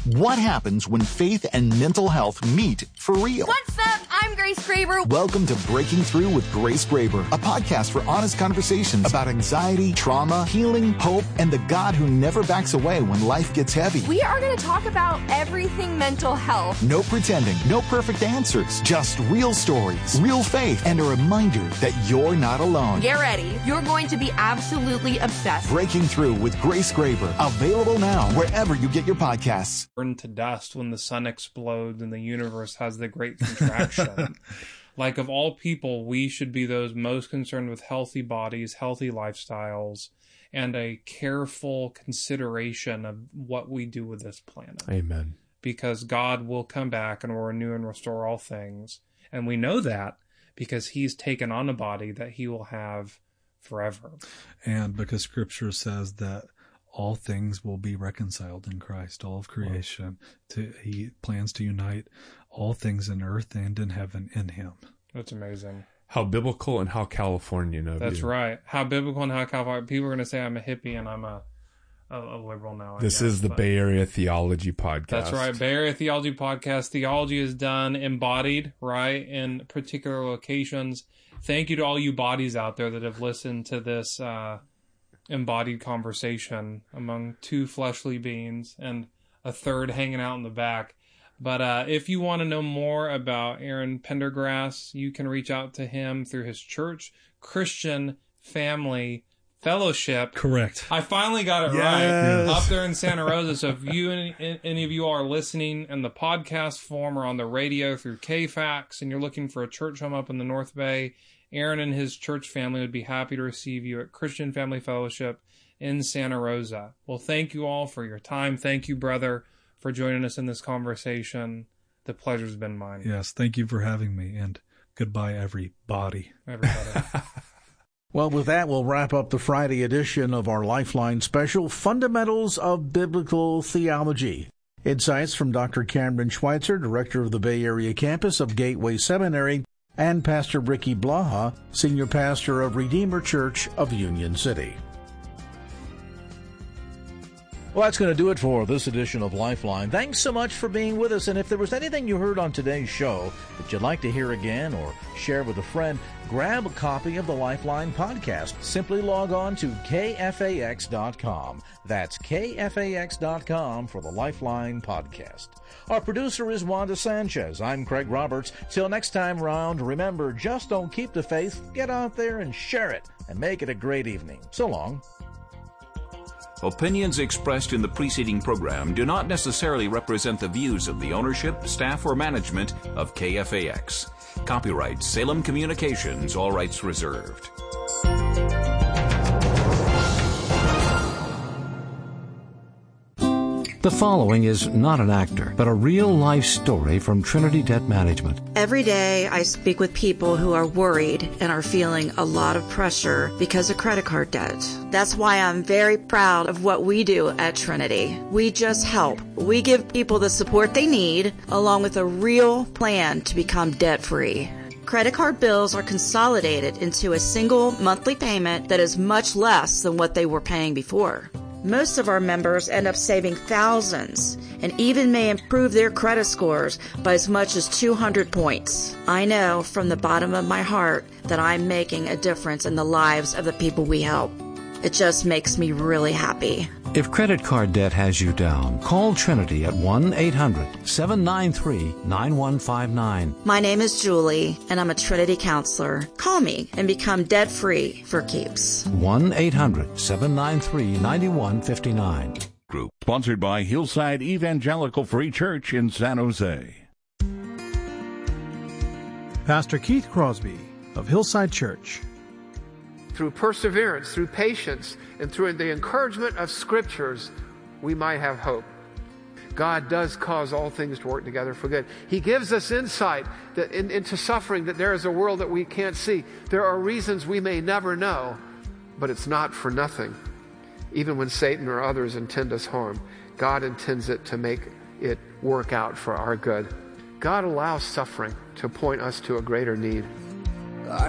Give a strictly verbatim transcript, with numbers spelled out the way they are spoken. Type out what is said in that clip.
What happens when faith and mental health meet for real? What's up? I'm Grace Graber. Welcome to Breaking Through with Grace Graber, a podcast for honest conversations about anxiety, trauma, healing, hope, and the God who never backs away when life gets heavy. We are going to talk about everything mental health. No pretending, no perfect answers, just real stories, real faith, and a reminder that you're not alone. Get ready. You're going to be absolutely obsessed. Breaking Through with Grace Graber, available now wherever you get your podcasts. Burn to dust when the sun explodes and the universe has the great contraction. Like, of all people, we should be those most concerned with healthy bodies, healthy lifestyles, and a careful consideration of what we do with this planet. Amen. Because God will come back and will renew and restore all things. And we know that because he's taken on a body that he will have forever. And because Scripture says that all things will be reconciled in Christ, all of creation. To, he plans to unite all things in earth and in heaven in him. That's amazing. How biblical and how Californian of That's you. right. How biblical and how Californian. People are going to say I'm a hippie and I'm a a, a liberal now. I this guess, is the but Bay Area Theology Podcast. That's right. Bay Area Theology Podcast. Theology is done, embodied, right, in particular locations. Thank you to all you bodies out there that have listened to this uh embodied conversation among two fleshly beings and a third hanging out in the back. But uh, if you want to know more about Aaron Pendergrass, you can reach out to him through his church, Christian Family Fellowship. Correct. I finally got it yes. right. Up there in Santa Rosa. So if you any, any of you are listening in the podcast form or on the radio through K FAX and you're looking for a church home up in the North Bay, Aaron and his church family would be happy to receive you at Christian Family Fellowship in Santa Rosa. Well, thank you all for your time. Thank you, brother, for joining us in this conversation. The pleasure's been mine. Yes, thank you for having me, and goodbye, everybody. Everybody. Well, with that, we'll wrap up the Friday edition of our Lifeline special, Fundamentals of Biblical Theology. Insights from Doctor Cameron Schweitzer, director of the Bay Area campus of Gateway Seminary, and Pastor Ricky Blaha, senior pastor of Redeemer Church of Union City. Well, that's going to do it for this edition of Lifeline. Thanks so much for being with us. And if there was anything you heard on today's show that you'd like to hear again or share with a friend, grab a copy of the Lifeline podcast. Simply log on to K F A X dot com. That's K F A X dot com for the Lifeline podcast. Our producer is Wanda Sanchez. I'm Craig Roberts. Till next time round, remember, just don't keep the faith. Get out there and share it and make it a great evening. So long. Opinions expressed in the preceding program do not necessarily represent the views of the ownership, staff, or management of K F A X. Copyright Salem Communications, all rights reserved. The following is not an actor, but a real-life story from Trinity Debt Management. Every day I speak with people who are worried and are feeling a lot of pressure because of credit card debt. That's why I'm very proud of what we do at Trinity. We just help. We give people the support they need, along with a real plan to become debt-free. Credit card bills are consolidated into a single monthly payment that is much less than what they were paying before. Most of our members end up saving thousands and even may improve their credit scores by as much as two hundred points. I know from the bottom of my heart that I'm making a difference in the lives of the people we help. It just makes me really happy. If credit card debt has you down, call Trinity at one eight hundred seven nine three nine one five nine. My name is Julie, and I'm a Trinity counselor. Call me and become debt-free for keeps. one eight hundred seven nine three nine one five nine. Group sponsored by Hillside Evangelical Free Church in San Jose. Pastor Keith Crosby of Hillside Church. Through perseverance, through patience, and through the encouragement of Scriptures, we might have hope. God does cause all things to work together for good. He gives us insight that in, into suffering, that there is a world that we can't see. There are reasons we may never know, but it's not for nothing. Even when Satan or others intend us harm, God intends it to make it work out for our good. God allows suffering to point us to a greater need.